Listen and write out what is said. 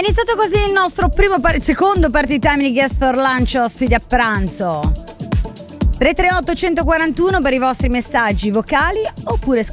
iniziato così il nostro secondo party time di Guest for Lunch o sfide a pranzo. 338 141 per i vostri messaggi vocali oppure